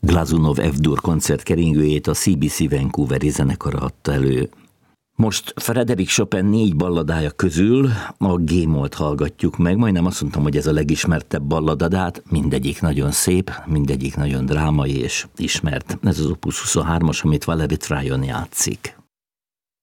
Glazunov F-dur koncert keringőjét a CBC Vancouveri zenekara adta elő. Most Frédéric Chopin 4 balladája közül a G-molt hallgatjuk meg, majdnem azt mondtam, hogy ez a legismertebb ballada, de hát mindegyik nagyon szép, mindegyik nagyon drámai és ismert. Ez az Opus 23-as, amit Valery Trajan játszik.